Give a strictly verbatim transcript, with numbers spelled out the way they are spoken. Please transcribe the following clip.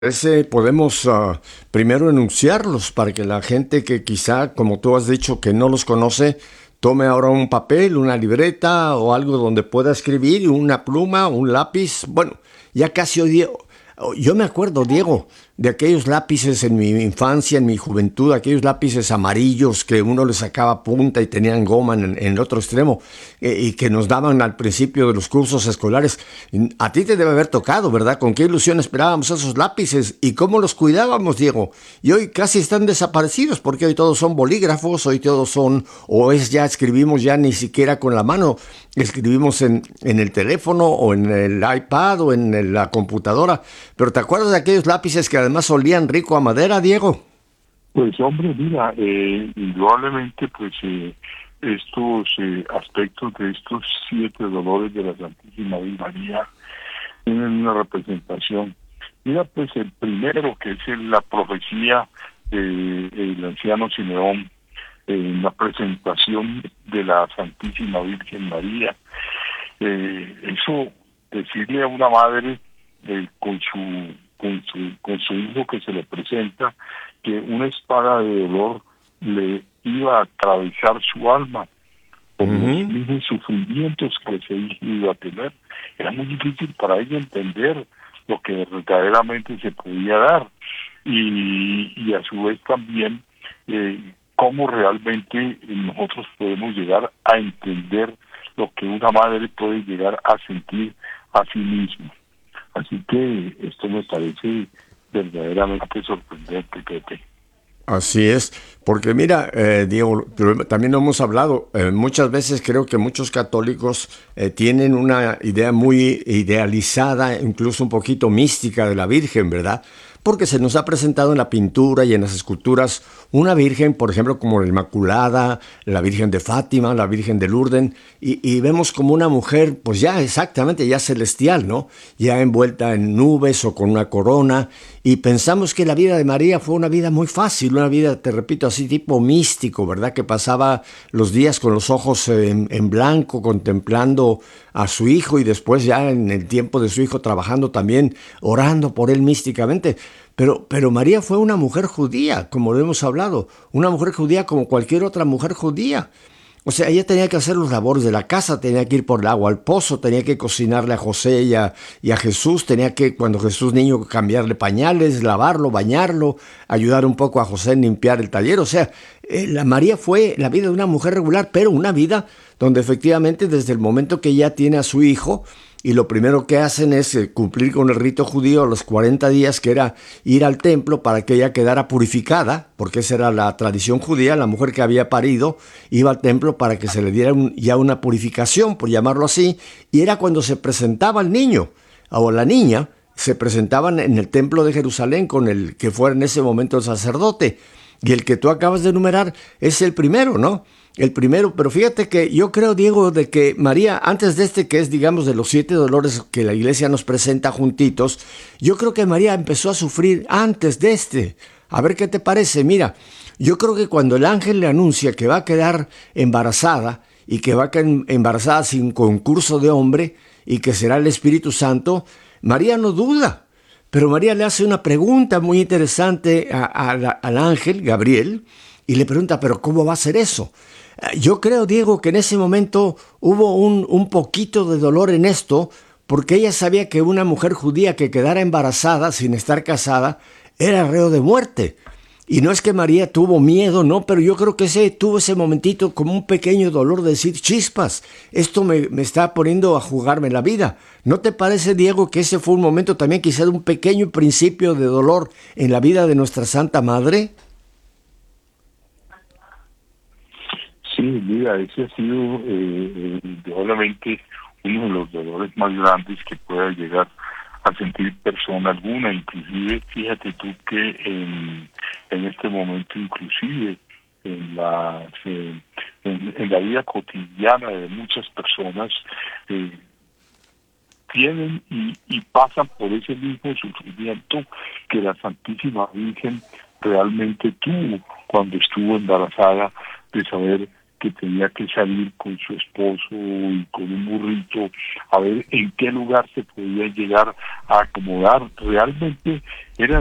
Ese podemos ah, primero enunciarlos para que la gente que quizá, como tú has dicho, que no los conoce, tome ahora un papel, una libreta o algo donde pueda escribir, una pluma, un lápiz. Bueno, ya casi hoy día, yo me acuerdo, Diego, de aquellos lápices en mi infancia, en mi juventud, aquellos lápices amarillos que uno le sacaba punta y tenían goma en, en el otro extremo eh, y que nos daban al principio de los cursos escolares. A ti te debe haber tocado, ¿verdad? ¿Con qué ilusión esperábamos esos lápices y cómo los cuidábamos, Diego? Y hoy casi están desaparecidos porque hoy todos son bolígrafos, hoy todos son, o es ya escribimos ya ni siquiera con la mano, escribimos en, en el teléfono o en el iPad o en el- la computadora. Pero ¿te acuerdas de aquellos lápices que además olían rico a madera, Diego? Pues hombre, mira, eh, indudablemente pues eh, estos eh, aspectos de estos siete dolores de la Santísima Virgen María tienen una representación. Mira, pues el primero, que es el- la profecía del anciano Simeón, en la presentación de la Santísima Virgen María. Eh, eso, decirle a una madre eh, con su con su con su hijo que se le presenta que una espada de dolor le iba a atravesar su alma por los Ujú. mismos sufrimientos que ese hijo iba a tener. Era muy difícil para ella entender lo que verdaderamente se podía dar y, y a su vez también eh, cómo realmente nosotros podemos llegar a entender lo que una madre puede llegar a sentir a sí misma. Así que esto me parece verdaderamente sorprendente, Pepe. Así es, porque mira, eh, Diego, pero también lo hemos hablado, eh, muchas veces creo que muchos católicos eh, tienen una idea muy idealizada, incluso un poquito mística de la Virgen, ¿verdad? Porque se nos ha presentado en la pintura y en las esculturas una Virgen, por ejemplo, como la Inmaculada, la Virgen de Fátima, la Virgen de Lourdes, y, y vemos como una mujer, pues ya exactamente, ya celestial, ¿no? Ya envuelta en nubes o con una corona, y pensamos que la vida de María fue una vida muy fácil, una vida, te repito, así tipo místico, ¿verdad? Que pasaba los días con los ojos en, en blanco, contemplando a su hijo y después ya en el tiempo de su hijo trabajando también, orando por él místicamente. Pero, pero María fue una mujer judía, como lo hemos hablado, una mujer judía como cualquier otra mujer judía. O sea, ella tenía que hacer los labores de la casa, tenía que ir por el agua al pozo, tenía que cocinarle a José y a, y a Jesús, tenía que, cuando Jesús niño, cambiarle pañales, lavarlo, bañarlo, ayudar un poco a José en limpiar el taller. O sea, eh, la María fue la vida de una mujer regular, pero una vida donde efectivamente desde el momento que ella tiene a su hijo, y lo primero que hacen es eh, cumplir con el rito judío a los cuarenta días, que era ir al templo para que ella quedara purificada, porque esa era la tradición judía, la mujer que había parido iba al templo para que se le diera un- ya una purificación, por llamarlo así, y era cuando se presentaba el niño o la niña, se presentaban en el templo de Jerusalén con el que fuera en ese momento el sacerdote. Y el que tú acabas de enumerar es el primero, ¿no? El primero, pero fíjate que yo creo, Diego, de que María, antes de este que es, digamos, de los siete dolores que la iglesia nos presenta juntitos, yo creo que María empezó a sufrir antes de este. A ver qué te parece. Mira, yo creo que cuando el ángel le anuncia que va a quedar embarazada y que va a quedar embarazada sin concurso de hombre y que será el Espíritu Santo, María no duda. Pero María le hace una pregunta muy interesante a- a la- al ángel Gabriel y le pregunta, pero ¿cómo va a ser eso? Eh, Yo creo, Diego, que en ese momento hubo un, un poquito de dolor en esto, porque ella sabía que una mujer judía que quedara embarazada sin estar casada era reo de muerte. Y no es que María tuvo miedo, no, pero yo creo que ese tuvo ese momentito como un pequeño dolor de decir, chispas, esto me, me está poniendo a jugarme la vida. ¿No te parece, Diego, que ese fue un momento también quizá de un pequeño principio de dolor en la vida de nuestra Santa Madre? Sí, mira, ese ha sido eh, eh, indudablemente uno de los dolores más grandes que pueda llegar a sentir persona alguna. Inclusive, fíjate tú que en, en este momento, inclusive en la, eh, en, en la vida cotidiana de muchas personas, eh, tienen y, y pasan por ese mismo sufrimiento que la Santísima Virgen realmente tuvo cuando estuvo embarazada, de saber que tenía que salir con su esposo y con un burrito a ver en qué lugar se podía llegar a acomodar. Realmente era